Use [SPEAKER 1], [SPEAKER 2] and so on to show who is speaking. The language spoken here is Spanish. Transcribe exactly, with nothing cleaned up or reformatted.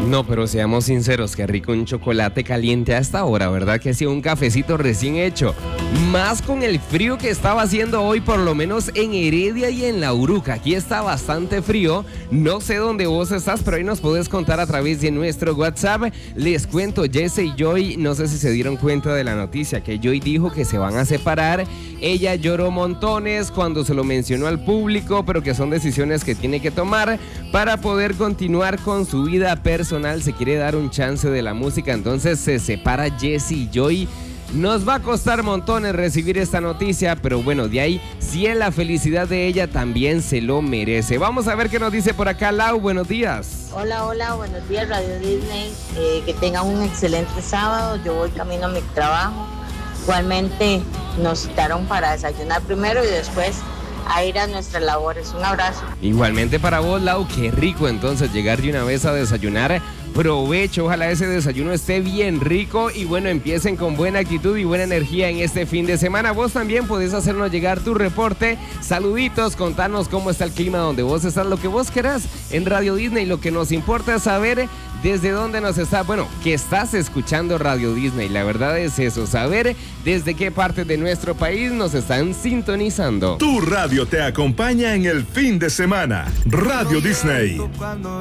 [SPEAKER 1] No, pero seamos sinceros, qué rico un chocolate caliente a esta hora, ¿verdad? Que sea un cafecito recién hecho. Más con el frío que estaba haciendo hoy, por lo menos en Heredia y en La Uruca. Aquí está bastante frío. No sé dónde vos estás, pero ahí nos podés contar a través de nuestro WhatsApp. Les cuento, Jesse y Joy, no sé si se dieron cuenta de la noticia, que Joy dijo que se van a separar. Ella lloró montones cuando se lo mencionó al público, pero que son decisiones que tiene que tomar para poder continuar con su vida personal. Se quiere dar un chance de la música, entonces se separa Jesse y Joy. Nos va a costar montones recibir esta noticia, pero bueno, de ahí, si es la felicidad de ella, también se lo merece. Vamos a ver qué nos dice por acá Lau. Buenos días.
[SPEAKER 2] Hola, hola, buenos días Radio Disney. Eh, que tengan un excelente sábado. Yo voy camino a mi trabajo. Igualmente nos citaron para desayunar primero y después a ir a nuestras labores. Un abrazo.
[SPEAKER 1] Igualmente para vos, Lau, qué rico entonces llegar de una vez a desayunar. Provecho, ojalá ese desayuno esté bien rico y bueno, empiecen con buena actitud y buena energía en este fin de semana. Vos también podés hacernos llegar tu reporte, saluditos, contanos cómo está el clima donde vos estás, lo que vos querás en Radio Disney. Lo que nos importa es saber desde dónde nos está, bueno, que estás escuchando Radio Disney. La verdad es eso, saber desde qué parte de nuestro país nos están sintonizando.
[SPEAKER 3] Tu radio te acompaña en el fin de semana. Radio Disney.